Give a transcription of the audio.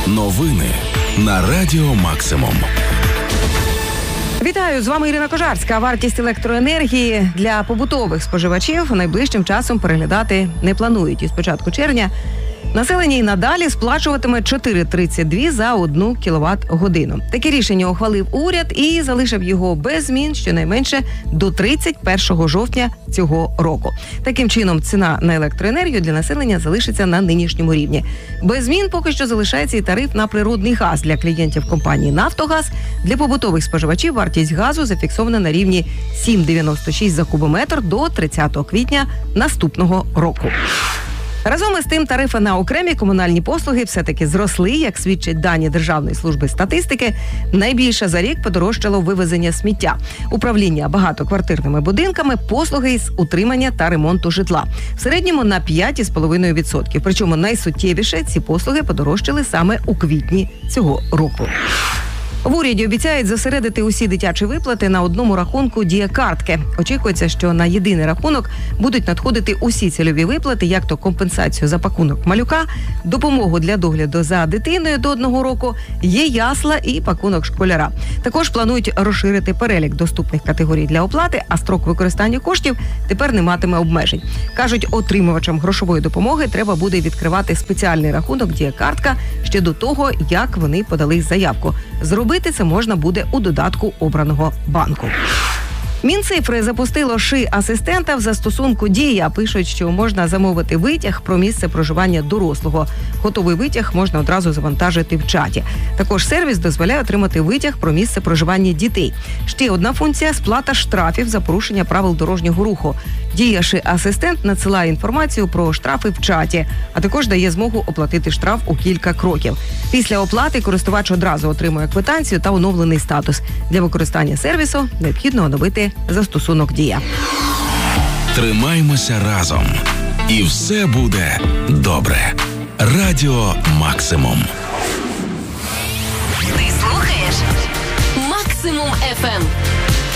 Новини на Радіо Максимум. Вітаю, з вами Ірина Кожарська. Вартість електроенергії для побутових споживачів найближчим часом переглядати не планують. І з початку червня населення і надалі сплачуватиме 4,32 за 1 кВт-годину. Таке рішення ухвалив уряд і залишив його без змін щонайменше до 31 жовтня цього року. Таким чином, ціна на електроенергію для населення залишиться на нинішньому рівні. Без змін поки що залишається і тариф на природний газ для клієнтів компанії «Нафтогаз». Для побутових споживачів вартість газу зафіксована на рівні 7,96 за кубометр до 30 квітня наступного року. Разом із тим, тарифи на окремі комунальні послуги все-таки зросли, як свідчать дані Державної служби статистики. Найбільше за рік подорожчало вивезення сміття, управління багатоквартирними будинками, послуги із утримання та ремонту житла. В середньому на 5,5%. Причому найсуттєвіше ці послуги подорожчали саме у квітні цього року. В уряді обіцяють зосередити усі дитячі виплати на одному рахунку Дія-картки. Очікується, що на єдиний рахунок будуть надходити усі цільові виплати, як то компенсацію за пакунок малюка, допомогу для догляду за дитиною до 1 року, є ясла і пакунок школяра. Також планують розширити перелік доступних категорій для оплати, а строк використання коштів тепер не матиме обмежень. Кажуть, отримувачам грошової допомоги треба буде відкривати спеціальний рахунок Дія-картка ще до того, як вони подали заявку. Зробити це можна буде у додатку обраного банку. Мінцифри запустило ШИ-асистента в застосунку «Дія». Пишуть, що можна замовити витяг про місце проживання дорослого. Готовий витяг можна одразу завантажити в чаті. Також сервіс дозволяє отримати витяг про місце проживання дітей. Ще одна функція – сплата штрафів за порушення правил дорожнього руху. «Дія» ШИ-асистент надсилає інформацію про штрафи в чаті, а також дає змогу оплатити штраф у кілька кроків. Після оплати користувач одразу отримує квитанцію та оновлений статус. Для використання сервісу необхідно оновити застосунок «Дія». Тримаймося разом. І все буде добре. Радіо Максимум. Ти слухаєш Максимум FM.